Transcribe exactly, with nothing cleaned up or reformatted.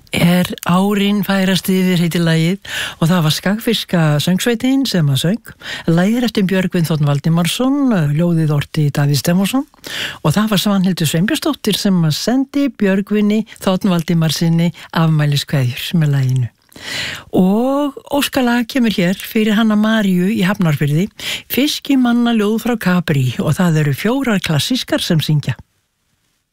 er árin færast yfir heitir lagið og það var Skagfirska söngsveitin sem að söng. Lagið er eftir Björgvin Þ. Valdimarsson, ljóðið orti Davíð Stefánsson og það var Svanhildur Sveinbjörnsdóttir sem að sendi Björgvini Þ. Valdimarsinni afmæliskveðjur með laginu. Og óskalag kemur hér fyrir Hanna Maríu í Hafnarfirði, Fiskimanna ljóð frá Capri og það eru fjórar klassískar sem syngja.